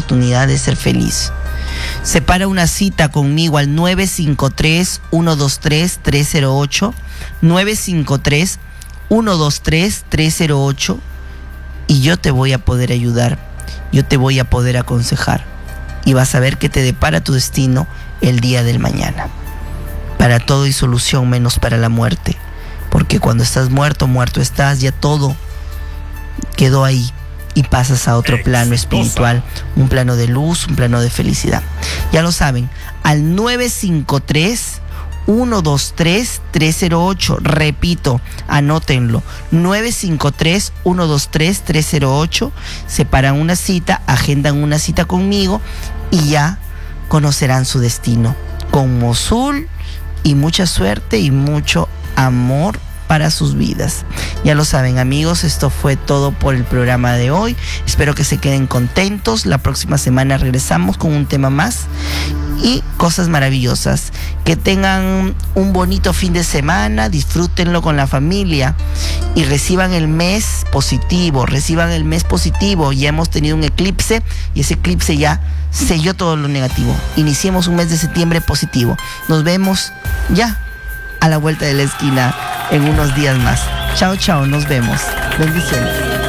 oportunidad de ser feliz. Separa una cita conmigo al 953-123-308, 953-123-308, y yo te voy a poder ayudar, yo te voy a poder aconsejar, y vas a ver que te depara tu destino el día del mañana. Para todo hay solución menos para la muerte, porque cuando estás muerto, muerto estás, ya todo quedó ahí. Y pasas a otro plano espiritual, un plano de luz, un plano de felicidad. Ya lo saben, al 953-123-308. Repito, anótenlo, 953-123-308. Separan una cita, agendan una cita conmigo y ya conocerán su destino. Con Mosul y mucha suerte y mucho amor para sus vidas. Ya lo saben, amigos, esto fue todo por el programa de hoy. Espero que se queden contentos. La próxima semana regresamos con un tema más y cosas maravillosas. Que tengan un bonito fin de semana, disfrútenlo con la familia y reciban el mes positivo, Ya hemos tenido un eclipse y ese eclipse ya selló todo lo negativo. Iniciemos un mes de septiembre positivo. Nos vemos ya a la vuelta de la esquina en unos días más. Chao, chao, nos vemos. Bendiciones.